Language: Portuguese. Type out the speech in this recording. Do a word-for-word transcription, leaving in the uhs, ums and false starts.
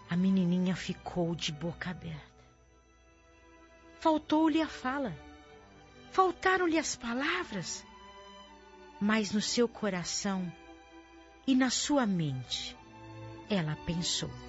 A menininha ficou de boca aberta. Faltou-lhe a fala. Faltaram-lhe as palavras. Mas no seu coração e na sua mente, ela pensou: